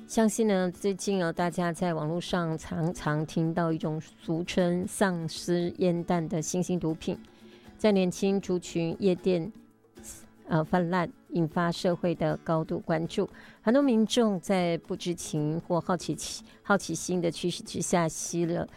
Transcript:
相信呢，最近大家在网络上常常听到一种俗称丧尸烟弹的新兴毒品，在年轻族群夜店泛滥，引发社会的高度关注。很多民众在不知情或好奇心的驱使之下，吸了